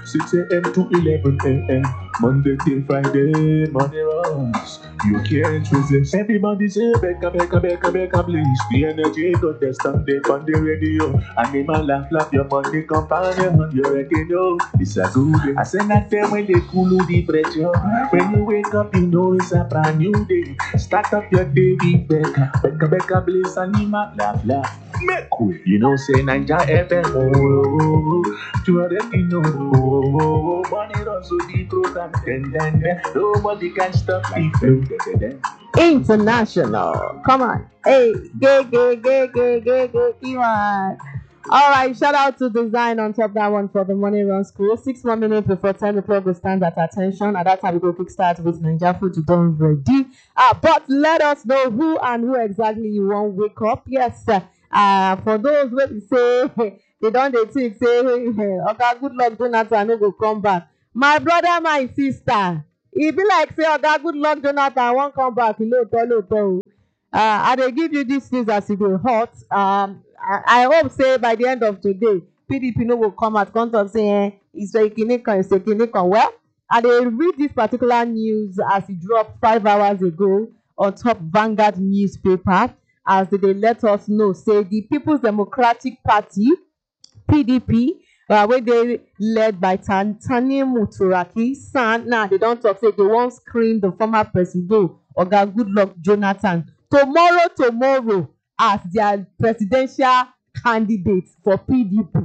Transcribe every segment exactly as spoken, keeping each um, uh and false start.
six a m to eleven a m Monday till Friday, money runs. You can't resist. Everybody say, Becca, Becca, Becca, Becca, please. The energy contestant, they on the radio. Animal laugh, laugh, your money companion. You already know, it's a good day. I say that time when they cool the pressure. When you wake up, you know it's a brand new day. Start up your day with Becca, Becca, Becca, please. Animal laugh, laugh. Make way. You know, say Ninja F M. Oh, oh, oh. You already know. Oh, oh, oh. Money runs so deep, program. Then, then, then. Nobody can stop the flow. International. Come on. Hey, gay, gay, gay, gay, gay, gay, come on. All right, shout out to Design on top that one for the Money Run School. Six more minutes before ten o'clock will stand at attention. At that time, we go kickstart with Ninja Food to done ready. Uh, but let us know who and who exactly you want wake up. Yes, uh, for those who say they don't they think say, okay, good luck, Jonathan, no go come back. My brother, my sister. E be like say oga good luck Jonathan won't come back lóòótọ́ lóòótọ́. uh, I dey give you this news as e dey hot. um, I, I hope say by the end of today P D P no go come out come talk say eh, ìṣe kìíní kan ìṣe kìíní kan. Well, I dey read this particular news as e drop five hours ago on top Vanguard newspaper as they dey let us know say the People's Democratic Party P D P uh, wey dey led by Tanimu Turaki san now they don talk say they wan screen the former president oga Goodluck Jonathan tomorrow tomorrow as their presidential candidate for P D P.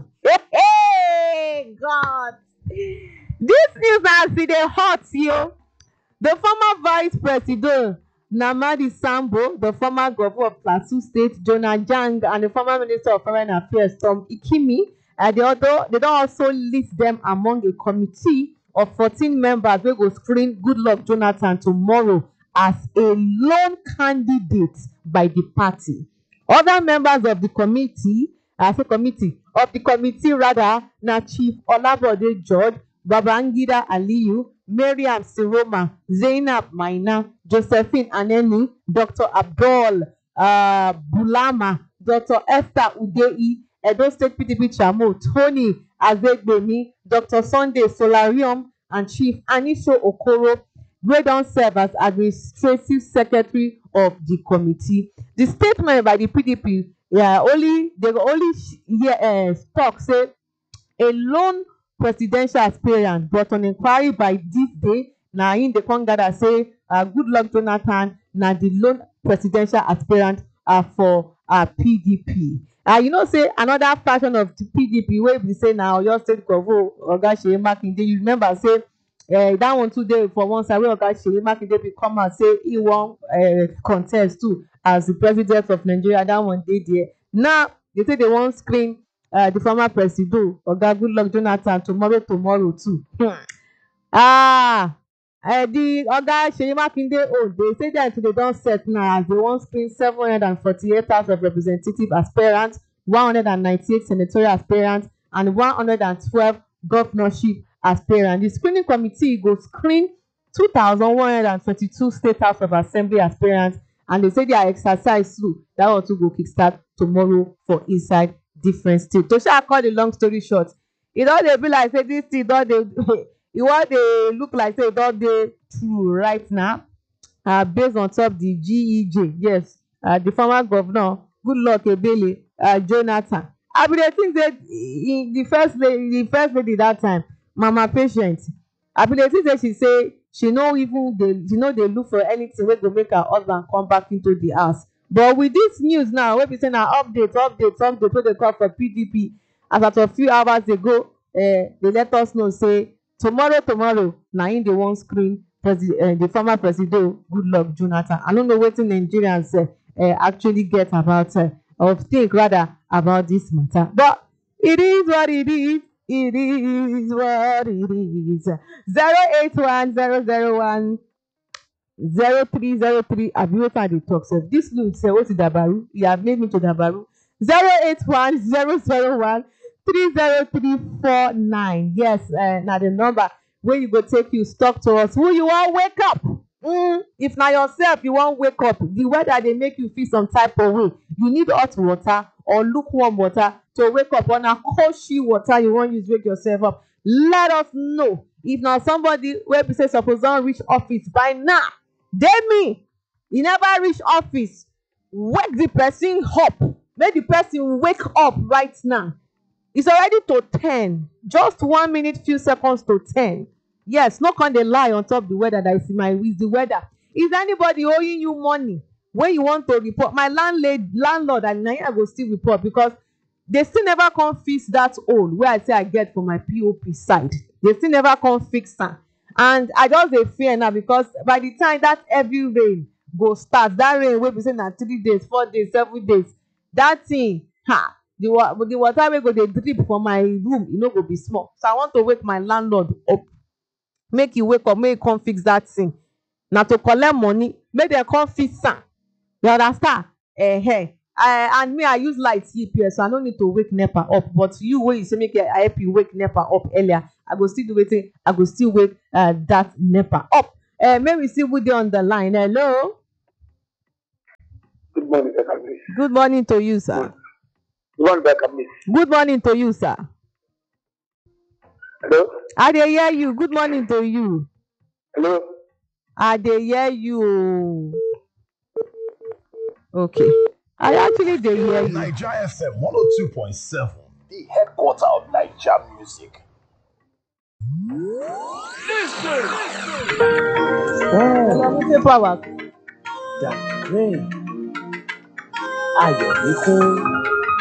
Hey, God, this news as e dey hot yo. The former vice president Namadi Sambo, the former governor of Plateau State Jonah Jang, and the former minister of foreign affairs Tom Ikimi, uh, they, also, they don't also list them among a committee of fourteen members wey go screen Goodluck Jonathan tomorrow as a lone candidate by the party. Other members of the committee, I say committee of the committee rather, na Chief Olabode George, Babangida Aliyu, Mariam Siroma, Zainab Maina, Josephine Aneni, Doctor Abdul uh, Bulama, Doctor Esther Udei, Edo State P D P Chamo, Tony Azegbemi, Doctor Sunday Solarium, and Chief Anisho Okoro, wey don serve as administrative secretary of the committee. The statement by the P D P, yeah, only they only hear uh, talk say a lone presidential aspirant, but on inquiry by this day, na in the con gather say uh, Goodluck Jonathan na the lone presidential aspirant uh, for uh, P D P. Uh, you know, say another faction of the P D P wey be say na Oyo State Governor Oga Seyi Makinde. You remember say uh, that one too dey for one side wey Oga Seyi Makinde be come out say he wan uh, contest too as the president of Nigeria. That one dey there. Now they say they wan screen Uh, the former president oga Goodluck Jonathan tomorrow tomorrow too. ah uh, the oga Seyi Makinde oh they say that they don set now as they wan screen seven hundred forty-eight House of Representative aspirants, one hundred ninety-eight senatorial aspirants, and one hundred twelve governorship aspirants. The screening committee go screen two thousand one hundred twenty-two State House of Assembly aspirants, and they say their exercise too that one too go kickstart tomorrow for inside different state. To shall cut the long story short, e don dey be like say this thing don dey e wan dey look like say e don dey true right now, uh, based on top the G E J. Yes, uh, the former governor Goodluck Ebele uh, Jonathan. I bin dey think say the first lady the first lady that time, Mama Patient, I bin dey think say she say she no even dey she no dey look for anything wey go make her husband come back into the house. But with this news now, wey be say na update, update, update wey dey come for P D P, as at a few hours ago, uh, they let us know say tomorrow, tomorrow, na im dey wan screen president, uh, the former president Goodluck Jonathan. I no know wetin Nigerians uh, uh, actually get about, uh, or think rather about this matter. But it is what it is. It is what it is. Zero eight one zero zero one. zero three zero three abi wetin I dey talk sef. This look say wetin dabaru, you have made me to dabaru. Zero eight one zero zero one three zero three four nine. Yes, uh, na the number wey you go take you talk to us. Who you wan wake up? Mm, if na yourself you wan wake up, the weather dey make you feel some type of way. You need hot water or lukewarm water to wake up, or na cold water you wan use wake yourself up. let us know. If not somebody wey be say suppose don reach office by now, dey me, e never reach office, wake the person up, make the person wake up right now. It's already to ten, just one minute few seconds to ten. Yes, no come dey lie on top the weather that is my is the weather. Is anybody owing you money when you want to report? My landlady landlord and na I go still report because they still never come fix that hole wey I say I get for my P O P side. They still never come fix am, and I just dey fear now because by the time that heavy rain go start, that rain wey be say na three days, four days, seven days, that thing, ha, the wa the water wey go dey drip for my room, e no go be small. So I want to wake my landlord up, make e wake up, make e come fix that thing. Na to collect money, make dem come fix am. You understand? Eh, I, and me, I use light sleep here, so I no need to wake NEPA up. But you, wey you say make I help you wake NEPA up earlier, I go still do wetin, I go still wake uh, that NEPA up. Uh, may we see who dey on the line. Hello. Good morning, Beckham. Good morning to you, sir. Good morning, Beckham. Good morning to you, sir. Hello. I dey hear you. Good morning to you. Hello. I dey hear you. Okay. I actually dey hear you. Naija F M one oh two point seven, the headquarter of Naija music. Listen. Power. Dàgbé ayọ̀ ní kún.